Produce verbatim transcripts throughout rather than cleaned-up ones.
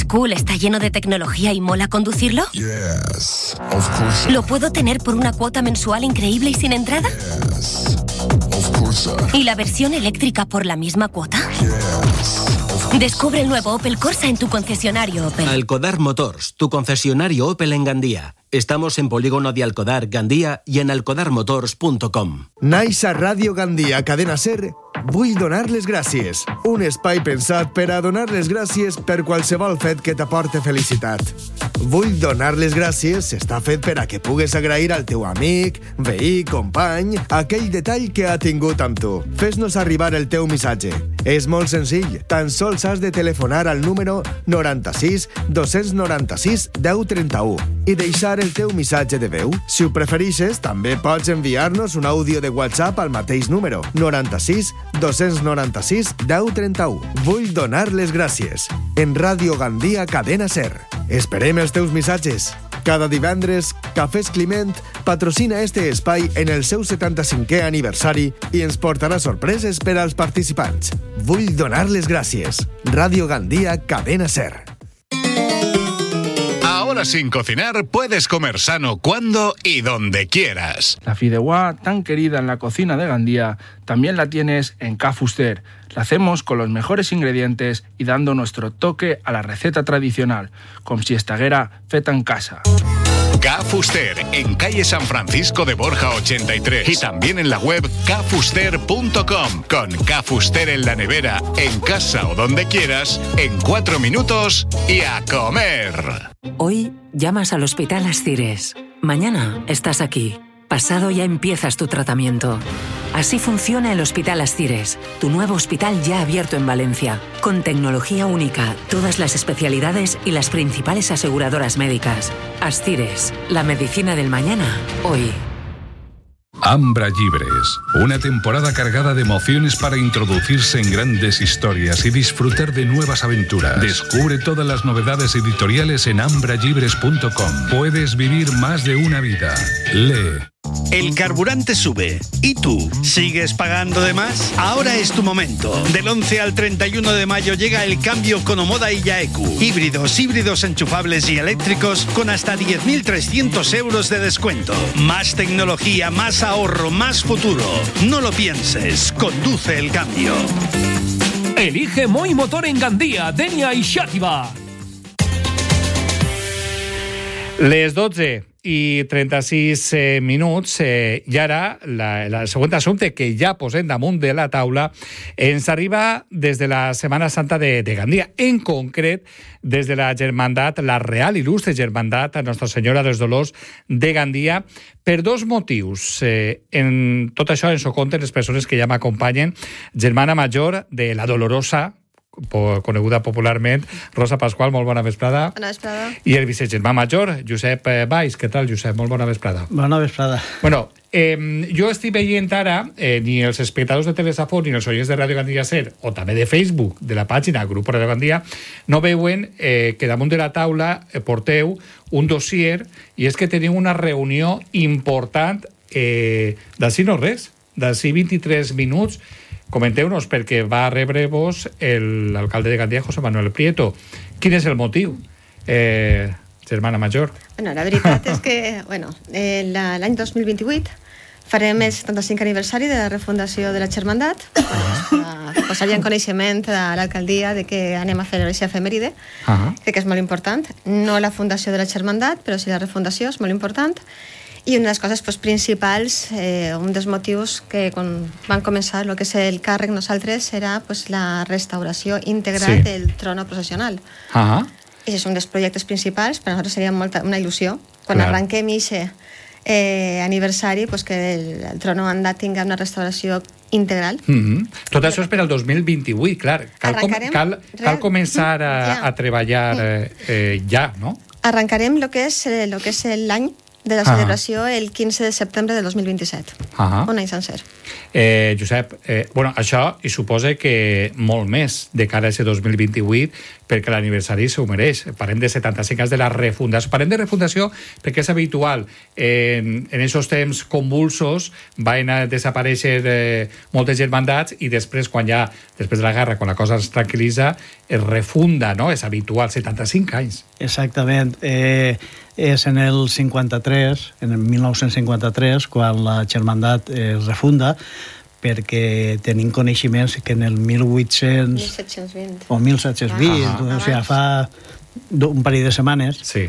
¿Es cool, está lleno de tecnología y mola conducirlo? Yes, of course. ¿Lo puedo tener por una cuota mensual increíble y sin entrada? Yes, of course. ¿Y la versión eléctrica por la misma cuota? Yes. Descubre el nuevo Opel Corsa en tu concesionario Opel. Alcodar Motors, tu concesionario Opel en Gandía. Estamos en Polígono de Alcodar, Gandía y en alcodar motors punto com. Naix a Ràdio Gandia, Cadena Ser, vull donar les gràcies. Un espai pensat per a donar les gràcies per qualsevol fet que t'aporte felicitat. Vull donar les gràcies està fet per a que pugues agrair al teu amic, veí, company, aquell detall que ha tingut amb tu. Fes-nos arribar el teu missatge. És molt senzill. Tan sols has de telefonar al número noranta-sis dos noranta-sis deu trenta-u i deixar el teu missatge de veu. Si ho preferixes, també pots enviar-nos un àudio de WhatsApp al mateix número, noranta-sis dos noranta-sis deu trenta-u. Vull donar les gràcies. En Ràdio Gandia, Cadena Ser. Esperem els teus missatges. Cada divendres, Cafès Climent patrocina este espai en el seu setanta-cinquè aniversari i ens portarà sorpreses per als participants. Vull donar les gràcies. Ràdio Gandia, Cadena Ser. Ahora sin cocinar puedes comer sano cuando y donde quieras. La fideuá, tan querida en la cocina de Gandía, también la tienes en Ca Fuster. La hacemos con los mejores ingredientes y dando nuestro toque a la receta tradicional, com si estaguera feta en casa. Ca Fuster, en calle San Francisco de Borja ochenta y tres. Y también en la web ca fuster punto com. Con Ca Fuster en la nevera, en casa o donde quieras, en cuatro minutos y a comer. Hoy llamas al Hospital Ascires. Mañana estás aquí. Pasado ya empiezas tu tratamiento. Así funciona el Hospital Ascires, tu nuevo hospital ya abierto en Valencia, con tecnología única, todas las especialidades y las principales aseguradoras médicas. Ascires, la medicina del mañana, hoy. Ambra Llibres, una temporada cargada de emociones para introducirse en grandes historias y disfrutar de nuevas aventuras. Descubre todas las novedades editoriales en ambra llibres punto com. Puedes vivir más de una vida. Lee. El carburante sube. ¿Y tú? ¿Sigues pagando de más? Ahora es tu momento. Del once al treinta y uno de mayo llega el cambio con Omoda y Yaeku. Híbridos, híbridos enchufables y eléctricos con hasta diez mil trescientos euros de descuento. Más tecnología, más ahorro, más futuro. No lo pienses. Conduce el cambio. Elige Moi Motor en Gandía, Denia i Xàtiva. Les dotze i trenta-sis eh, minuts eh, i ara la, la següent assumpte que ja posem damunt de la taula ens arriba des de la Setmana Santa de, de Gandia, en concret des de la Germandat, la Real Il·lustre Germandat a Nostra Senyora dels Dolors de Gandia, per dos motius. Eh, en tot això ens ho conten les persones que ja m'acompanyen. Germana Major de la Dolorosa, coneguda popularment, Rosa Pasqual, molt bona vesprada. Bona vesprada. I el vicegermà major, Josep Valls. Què tal, Josep? Molt bona vesprada. Bona vesprada. Bueno, eh, jo estic veient ara, eh, ni els espectadors de Telesafó ni els oients de Ràdio Gandia Ser, o també de Facebook, de la pàgina Grup Ràdio Gandia, no veuen eh, que damunt de la taula eh, porteu un dossier, i és que teniu una reunió important eh, d'ací no res, d'ací vint-i-tres minuts. Comenteu-nos, perquè va rebre-vos l'alcalde de Gandia, José Manuel Prieto. Quin és el motiu, eh, germana major? Bueno, la veritat és que, bueno, eh, l'any dos mil vint-i-vuit farem el setanta-cinquè aniversari de la refundació de la Germandat. Bueno, posar-hi en coneixement a l'alcaldia de que anem a fer aquesta efemèride, uh-huh. que és molt important. No la fundació de la Germandat, però sí la refundació és molt important. I una de les coses pues, principals, eh, un dels motius que quan van començar el que és el càrrec nosaltres era pues, la restauració integral sí. del trono processional. Uh-huh. I és un dels projectes principals, per a nosaltres seria molta, una il·lusió. Quan Clar. arranquem ixe eh, aniversari, pues, que el, el trono andat tinga una restauració integral. Mm-hmm. Tot això és per al dos mil vint-i-vuit, clar. Cal, com, cal, cal començar a, ja. a treballar eh, eh, ja, no? Arrancarem el que és, lo que és l'any de la Ah. celebració el quinze de setembre del dos mil vint-i-set. Ah. Un any sencer. Eh, Josep, eh, bueno, això hi suposa que molt més de cara a aquest dos mil vint-i-vuit, perquè l'aniversari s'ho mereix. Parlem de setanta-cinc anys de la refundació. Parlem de refundació perquè és habitual. En, en aquests temps convulsos van a desaparèixer eh, moltes germandats i després, quan ja, després de la guerra, quan la cosa es tranquil·litza, es refunda, no? És habitual, setanta-cinc anys. Exactament. Eh, és en el cinquanta-tres, en el mil nou-cents cinquanta-tres, quan la germandat es refunda, perquè tenim coneixements que en el mil vuit-cents... mil set-cents vint. O mil set-cents vint, Ah. o sigui, fa un parell de setmanes, sí.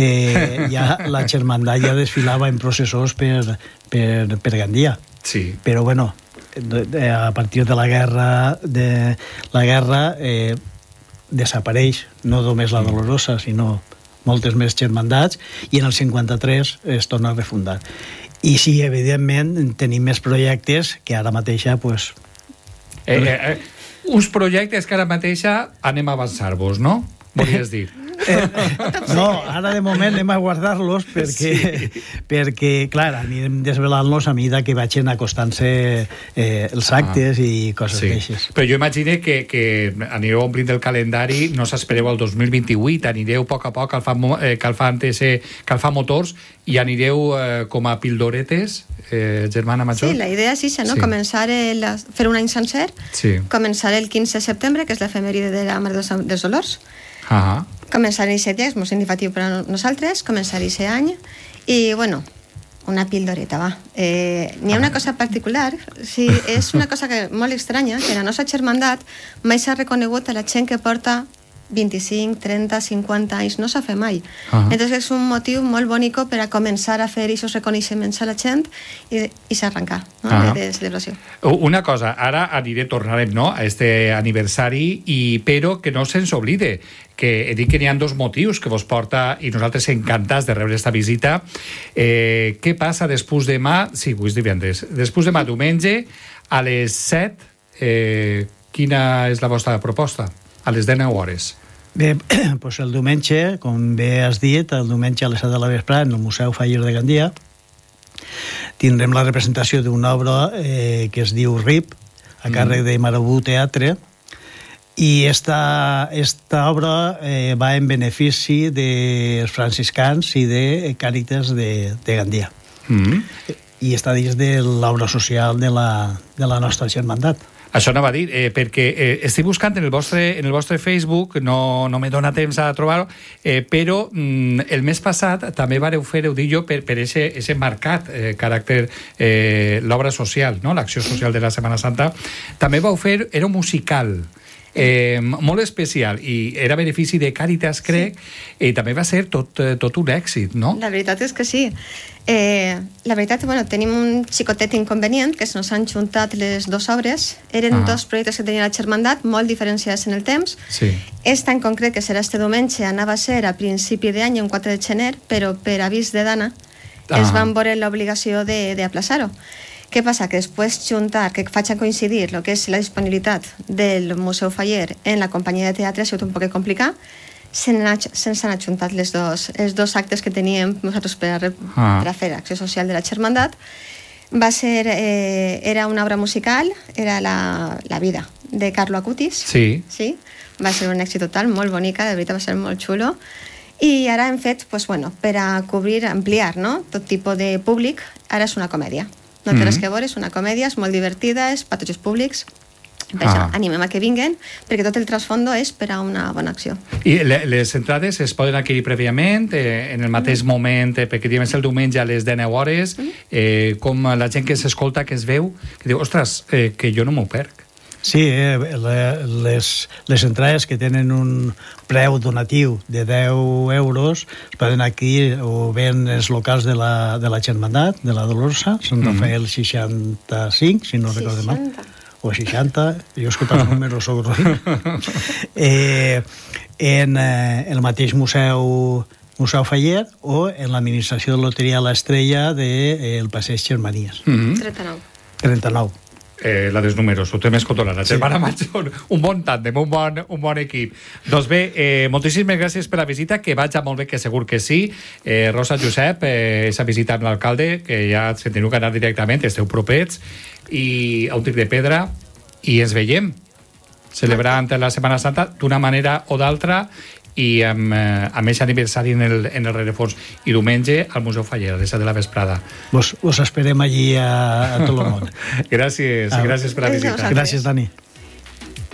eh, ja la germandat ja desfilava en processors per, per, per Gandia. Sí. Però, bueno, eh, a partir de la guerra, de la guerra eh, desapareix no només la Dolorosa, sinó moltes més germandats, i en el cinquanta-tres es torna a refundar. I sí, evidentment, tenim més projectes que ara mateixa, pues... Eh, eh, eh, uns projectes que ara mateixa anem a avançar-vos, no? Volies dir. Eh, no, ara de moment anem a guardar-los perquè, sí. perquè clar, anirem desvelant-los a mesura que vagin acostant-se eh, els actes ah, i coses sí. d'aixes. Però jo imagino que, que anireu omplint el calendari, no s'espereu al dos mil vint-i-vuit, anireu a poc a poc calfant, eh, calfant, ese, calfant motors i anireu eh, com a pildoretes, eh, germana major? Sí, la idea és això, no? Sí. Començar el, fer un any sencer, sí. començar el quinze de setembre, que és l'efemèride de la Mare dels Dolors, ah. començar aquest dia, és molt significatiu per a nosaltres, començar aquest any, i, bueno, una pildoreta, va. Eh, N'hi ha una cosa particular, sí, és una cosa que, molt estranya, que la nostra germandat mai s'ha reconegut a la gent que porta vint-i-cinc, trenta, cinquanta anys, no s'ha fet mai. Uh-huh. Entonces és un motiu molt bonic per a començar a fer aquests reconeixements a la gent i, i s'arrencar, no? uh-huh. de, de celebració. Una cosa, ara aniré, tornarem, no?, a este aniversari, i, però que no se'ns oblide que he dit que n'hi ha dos motius que vos porta, i nosaltres encantats de rebre esta visita. Eh, què passa després demà? Sí, avui és divendres. Després demà, diumenge, a les set, eh, quina és la vostra proposta? A les deu hores. Bé, doncs el diumenge, com bé has dit, el diumenge a les set de la vesprada, en el Museu Faller de Gandia, tindrem la representació d'una obra eh, que es diu R I P, a càrrec de Marabú Teatre, i esta, esta obra eh, va en benefici dels franciscans i de Càritas de, de Gandia. Mm. I està dins de l'obra social de la, de la nostra germandat. Això anava a dir, eh, perquè eh, estic buscant en el vostre, en el vostre Facebook, no, no me dona temps a trobar-ho, eh, però mm, el mes passat també vareu fer, ho dic jo, per, per ese, ese marcat eh, caràcter, eh, l'obra social, no? L'acció social de la Setmana Santa. També vau fer, era un musical, eh, molt especial, i era benefici de Càritas, crec, sí. I també va ser tot, tot un èxit, no? La veritat és que sí. Eh, la veritat, bueno, tenim un xicotet inconvenient, que se nos han juntat les dues obres. Eren ah. dos projectes que tenia la germandat, molt diferenciats en el temps. Sí. Esta en concret, que serà este diumenge, anava a ser a principi d'any, un quatre de gener, però per avís de Dana ah. es van veure l'obligació d'aplaçar-ho. Què passa? Que després juntar, que facin coincidir el que és la disponibilitat del Museu Faller en la companyia de teatre ha sigut un poc complicat. Se'ns han ajuntat les dos, els dos actes que teníem nosaltres per a, ah. per a fer acció social de la germandat. Va ser, eh, era una obra musical, era la, la vida de Carlo Acutis. Sí. Sí. Va ser un èxit total, molt bonica, de veritat va ser molt xulo. I ara hem fet, pues, bueno, per a cobrir, ampliar, no?, tot tipus de públic, ara és una comèdia. No té mm-hmm. res que veure, és una comèdia, és molt divertida, és per tots els públics. Per això, ah. animem a que vinguin, perquè tot el trasfondo és per a una bona acció. I les entrades es poden adquirir prèviament, eh, en el mateix mm. moment, eh, perquè diem el diumenge a les deu hores, mm. eh, com la gent que s'escolta, que es veu, que diu, ostres, eh, que jo no m'ho perc. Sí, eh, les, les entrades que tenen un preu donatiu de deu euros es poden adquirir o bé en els locals de la, de la germandat, de la Dolorosa, Sant Rafael seixanta-cinc, si no recordo mal. O seixanta, jo he escoltat el número sobre eh, en eh, el mateix museu Museu Faller o en l'administració de loteria La Estrella del de, eh, Passeig Germanies. Mm-hmm. trenta-nou. trenta-nou. Eh, la dels números, ho té més controlat. La germana Manson, un bon tàndem, un bon, un bon equip. Doncs bé, eh, moltíssimes gràcies per la visita, que vaig molt bé, que segur que sí. Eh, Rosa, Josep, eh, esa visita amb l'alcalde, que ja se teniu que anar directament, esteu propets, i a un tic de pedra, i ens veiem celebrant la Setmana Santa d'una manera o d'altra, i amb, eh, amb aquest aniversari en el, en el rerefons, i diumenge al Museu Faller, a les set de la vesprada. Vos, vos esperem allí a, a tot el món. Gràcies, gràcies per la visita. Gràcies, Dani.